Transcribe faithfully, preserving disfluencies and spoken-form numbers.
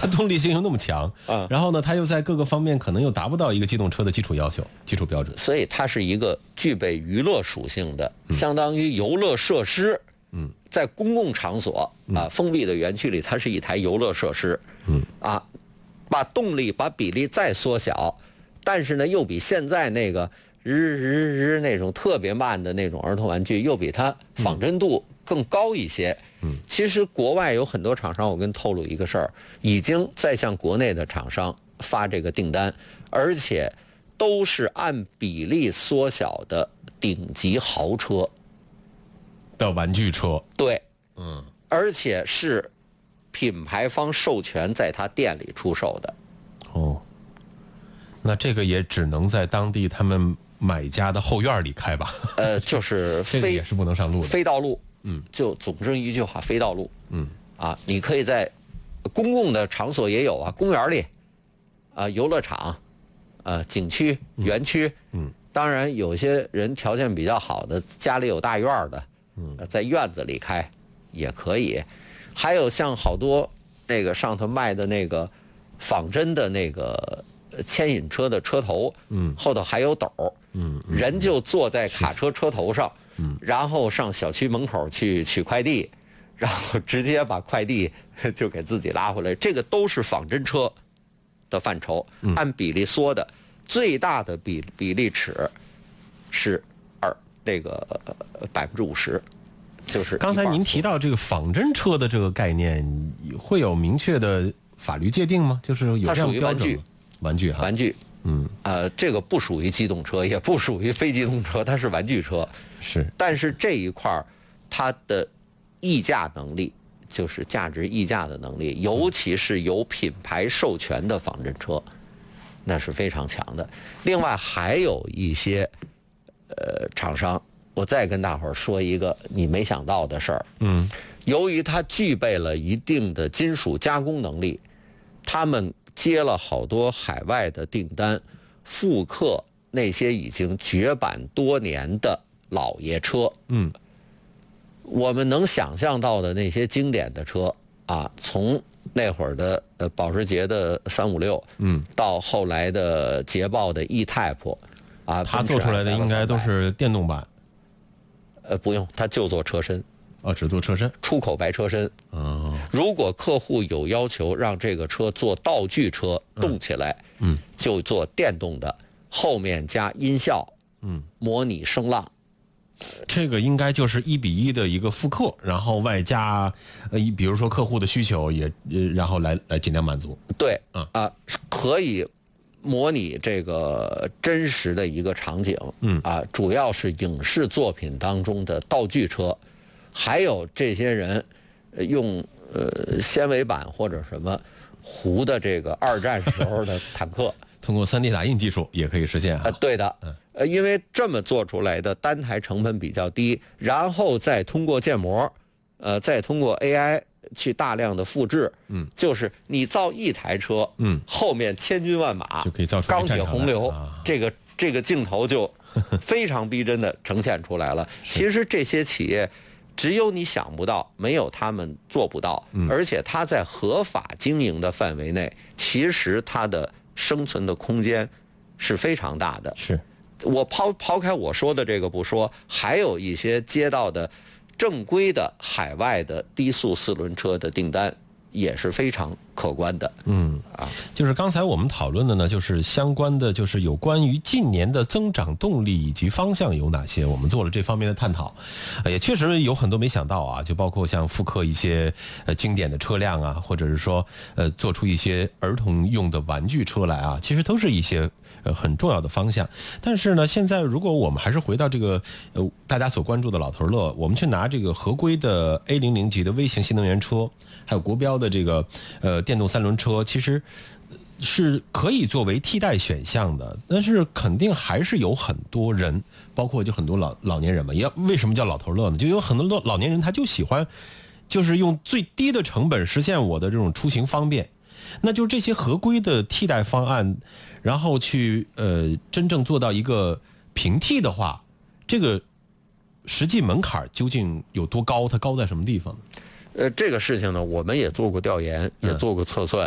动力性又那么强， 啊， 然后呢，它又在各个方面可能又达不到一个机动车的基础要求、基础标准， 所以它是一个具备娱乐属性的，相当于游乐设施。 嗯， 在公共场所啊，封闭的园区里，它是一台游乐设施。 嗯， 啊，把动力、把比例再缩小，但是呢，又比现在那个日日日那种特别慢的那种儿童玩具，又比它仿真度更高一些。 嗯， 其实国外有很多厂商，我跟你透露一个事儿，已经在向国内的厂商发这个订单，而且都是按比例缩小的顶级豪车的玩具车。 对， 嗯， 而且是品牌方授权在他店里出售的。 哦，那这个也只能在当地他们买家的后院里开吧？ 呃，就是非这个也是不能上路的。 非道路。 嗯， 就总之一句话，非道路。 嗯， 啊，你可以在公共的场所也有啊，公园里，啊，游乐场，啊，景区、园区。 嗯， 当然有些人条件比较好的，家里有大院的， 嗯， 在院子里开也可以。还有像好多那个上头卖的那个仿真的那个牵引车的车头， 嗯， 后头还有斗， 嗯， 人就坐在卡车车头上。 嗯， 然后上小区门口去取快递，然后直接把快递就给自己拉回来，这个都是仿真车的范畴，按比例缩的，最大的比比例尺是二那个百分之五十，就是刚才您提到这个仿真车的这个概念，会有明确的法律界定吗？就是有这样标准吗？玩具哈， 玩具， 嗯， 呃，这个不属于机动车，也不属于非机动车，它是玩具车。 是， 但是这一块儿它的溢价能力，就是价值溢价的能力，尤其是有品牌授权的仿真车，那是非常强的。另外还有一些呃厂商，我再跟大伙儿说一个你没想到的事儿。 嗯， 由于它具备了一定的金属加工能力，他们接了好多海外的订单，复刻那些已经绝版多年的老爷车。 嗯， 我们能想象到的那些经典的车啊，从那会儿的呃保时捷的三五六， 嗯， 到后来的捷豹的 E-Type， 啊， 它做出来的应该都是电动版。 呃，不用，它就做车身。 哦，只做车身， 出口白车身。 哦， 如果客户有要求让这个车做道具车动起来， 嗯， 就做电动的，后面加音效， 嗯， 模拟声浪。 这个应该就是一比一的一个复刻，然后外加呃，比如说客户的需求也，呃然后来来尽量满足。 对， 嗯啊，可以模拟这个真实的一个场景。 嗯啊，主要是影视作品当中的道具车。还有这些人用呃纤维板或者什么糊的这个二战时候的坦克， 通过 三 D 打印技术也可以实现啊。 呃，对的，呃，因为这么做出来的单台成本比较低，然后再通过建模，呃，再通过 A I 去大量的复制， 嗯， 就是你造一台车， 嗯， 后面千军万马就可以造出来钢铁洪流， 啊、 这个这个镜头就非常逼真的呈现出来了。其实这些企业。只有你想不到，没有他们做不到。 嗯、 而且它在合法经营的范围内，其实它的生存的空间是非常大的。 是， 我抛抛开我说的这个不说，还有一些接到的正规的海外的低速四轮车的订单也是非常可观的。 嗯啊，就是刚才我们讨论的呢，就是相关的，就是有关于近年的增长动力以及方向有哪些，我们做了这方面的探讨，也确实有很多没想到啊，就包括像复刻一些呃经典的车辆啊，或者是说呃做出一些儿童用的玩具车来啊，其实都是一些呃很重要的方向。但是呢，现在如果我们还是回到这个呃大家所关注的老头乐，我们去拿这个合规的 A 零零级的微型新能源车，还有国标的这个呃电动三轮车，其实是可以作为替代选项的，但是肯定还是有很多人，包括就很多老老年人嘛，也为什么叫老头乐呢？就有很多老年人他就喜欢，就是用最低的成本实现我的这种出行方便。那就这些合规的替代方案，然后去呃真正做到一个平替的话，这个实际门槛究竟有多高？它高在什么地方呢？ 呃，这个事情呢，我们也做过调研，也做过测算。